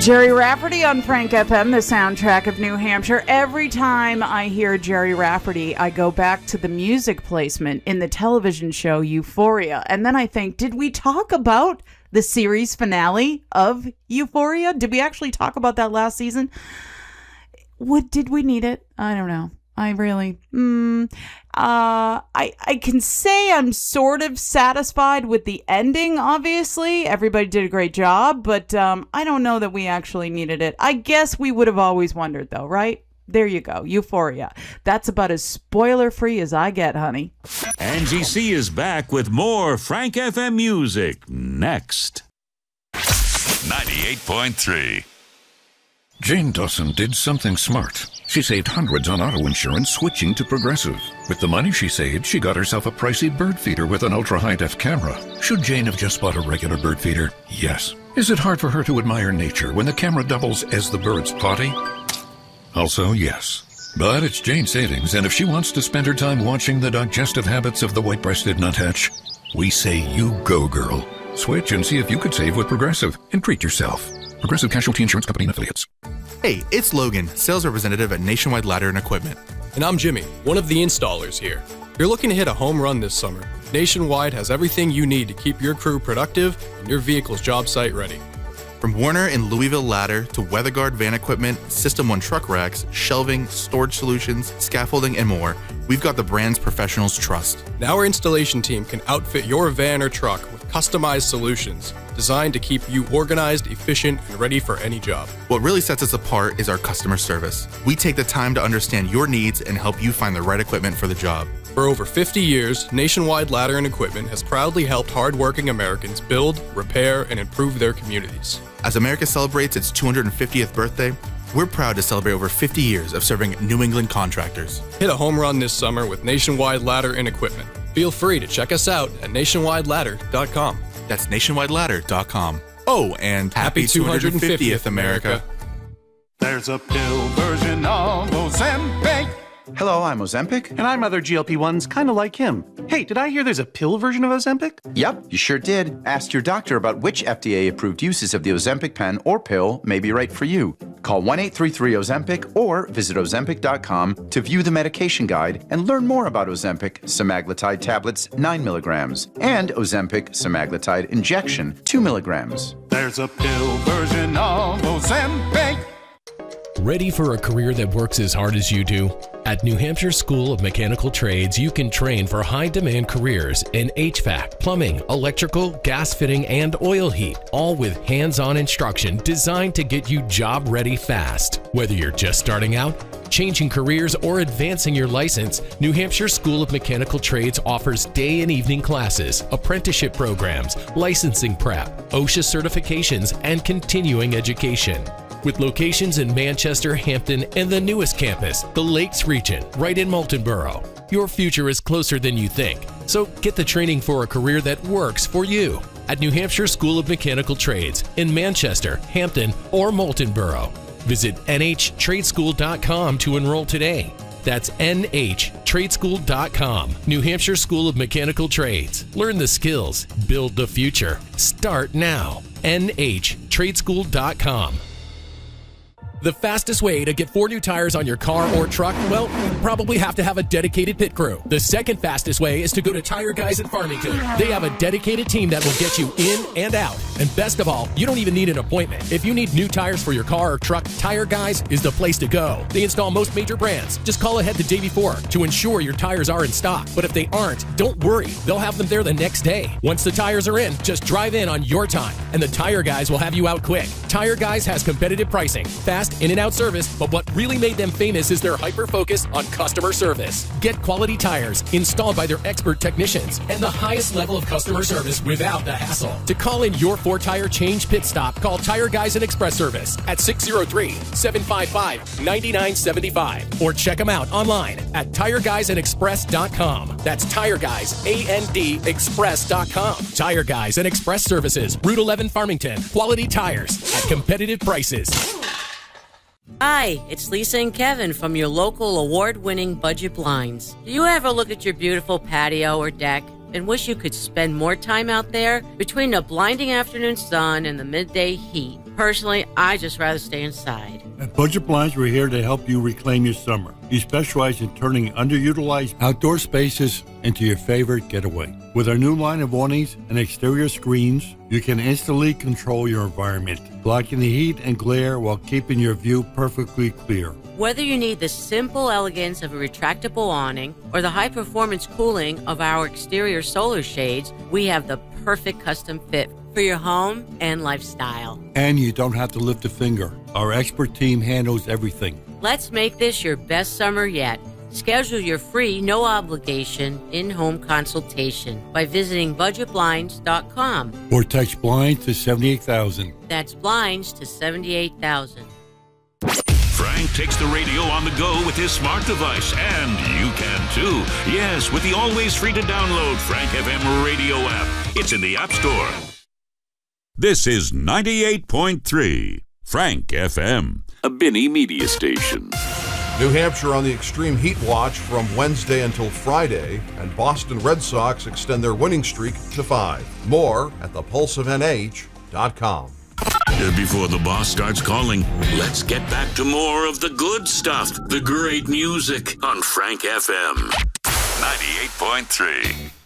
Jerry Rafferty on Frank FM, the soundtrack of New Hampshire. Every time I hear Jerry Rafferty, I go back to the music placement in the television show Euphoria. And then I think, did we talk about the series finale of Euphoria? Did we actually talk about that last season? Did we need it? I don't know. I really, I can say I'm sort of satisfied with the ending, obviously. Everybody did a great job, but I don't know that we actually needed it. I guess we would have always wondered, though, right? There you go, Euphoria. That's about as spoiler-free as I get, honey. Angie C is back with more Frank FM music next. 98.3. Jane Dawson did something smart. She saved hundreds on auto insurance switching to Progressive. With the money she saved, she got herself a pricey bird feeder with an ultra-high-def camera. Should Jane have just bought a regular bird feeder? Yes. Is it hard for her to admire nature when the camera doubles as the bird's potty? Also, yes. But it's Jane's savings, and if she wants to spend her time watching the digestive habits of the white-breasted nuthatch, we say you go, girl. Switch and see if you could save with Progressive and treat yourself. Progressive Casualty Insurance Company and Affiliates. Hey, it's Logan, sales representative at Nationwide Ladder and Equipment. And I'm Jimmy, one of the installers here. If you're looking to hit a home run this summer, Nationwide has everything you need to keep your crew productive and your vehicle's job site ready. From Warner and Louisville Ladder to WeatherGuard van equipment, System 1 truck racks, shelving, storage solutions, scaffolding, and more, we've got the brands professionals trust. Now our installation team can outfit your van or truck with customized solutions designed to keep you organized, efficient, and ready for any job. What really sets us apart is our customer service. We take the time to understand your needs and help you find the right equipment for the job. For over 50 years, Nationwide Ladder and Equipment has proudly helped hardworking Americans build, repair, and improve their communities. As America celebrates its 250th birthday, we're proud to celebrate over 50 years of serving New England contractors. Hit a home run this summer with Nationwide Ladder and Equipment. Feel free to check us out at nationwideladder.com. That's nationwideladder.com. Oh, and happy 250th, America. There's a pill version of Ozempic. Hello, I'm Ozempic. And I'm other GLP-1s kind of like him. Hey, did I hear there's a pill version of Ozempic? Yep, you sure did. Ask your doctor about which FDA-approved uses of the Ozempic pen or pill may be right for you. Call 1-833-OZEMPIC or visit Ozempic.com to view the medication guide and learn more about Ozempic semaglutide tablets 9 milligrams and Ozempic semaglutide injection 2 milligrams. There's a pill version of Ozempic. Ready for a career that works as hard as you do? At New Hampshire School of Mechanical Trades, you can train for high-demand careers in HVAC, plumbing, electrical, gas fitting, and oil heat, all with hands-on instruction designed to get you job-ready fast. Whether you're just starting out, changing careers, or advancing your license, New Hampshire School of Mechanical Trades offers day and evening classes, apprenticeship programs, licensing prep, OSHA certifications, and continuing education. With locations in Manchester, Hampton, and the newest campus, the Lakes region, right in Moultonborough. Your future is closer than you think, so get the training for a career that works for you at New Hampshire School of Mechanical Trades in Manchester, Hampton, or Moultonborough. Visit NHTradeschool.com to enroll today. That's NHTradeschool.com. New Hampshire School of Mechanical Trades. Learn the skills, build the future. Start now. NHTradeschool.com. The fastest way to get 4 new tires on your car or truck, well, you probably have to have a dedicated pit crew. The second fastest way is to go to Tire Guys at Farmington. They have a dedicated team that will get you in and out. And best of all, you don't even need an appointment. If you need new tires for your car or truck, Tire Guys is the place to go. They install most major brands. Just call ahead the day before to ensure your tires are in stock. But if they aren't, don't worry. They'll have them there the next day. Once the tires are in, just drive in on your time, and the Tire Guys will have you out quick. Tire Guys has competitive pricing, fast in-and-out service, but what really made them famous is their hyper-focus on customer service. Get quality tires installed by their expert technicians and the highest level of customer service without the hassle. To call in your 4-tire change pit stop, call Tire Guys and Express Service at 603-755-9975 or check them out online at TireGuysandExpress.com. That's TireGuysandExpress.com. Tire Guys and Express Services, Route 11 Farmington. Quality tires at competitive prices. Hi, it's Lisa and Kevin from your local award-winning Budget Blinds. Do you ever look at your beautiful patio or deck, and wish you could spend more time out there? Between the blinding afternoon sun and the midday heat, personally, I just rather stay inside. At Budget Blinds, we're here to help you reclaim your summer. We specialize in turning underutilized outdoor spaces into your favorite getaway. With our new line of awnings and exterior screens, you can instantly control your environment, blocking the heat and glare while keeping your view perfectly clear. Whether you need the simple elegance of a retractable awning or the high-performance cooling of our exterior solar shades, we have the perfect custom fit for your home and lifestyle. And you don't have to lift a finger. Our expert team handles everything. Let's make this your best summer yet. Schedule your free, no-obligation, in-home consultation by visiting budgetblinds.com. Or text BLINDS to 78,000. That's BLINDS to 78,000. Frank takes the radio on the go with his smart device, and you can too. Yes, with the always free to download Frank FM radio app. It's in the App Store. This is 98.3 Frank FM, a Binney media station. New Hampshire on the extreme heat watch from Wednesday until Friday, and Boston Red Sox extend their winning streak to 5. More at thepulseofnh.com. Before the boss starts calling, let's get back to more of the good stuff, the great music on Frank FM 98.3.